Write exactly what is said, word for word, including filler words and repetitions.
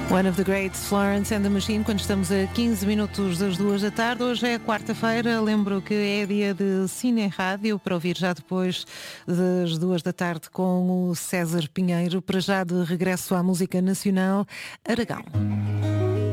One of the Great, Florence and the Machine, quando estamos a quinze minutos das duas da tarde. Hoje é quarta-feira, lembro que é dia de Cine Rádio, para ouvir já depois das duas da tarde com o César Pinheiro. Para já de regresso à música nacional, Aragão.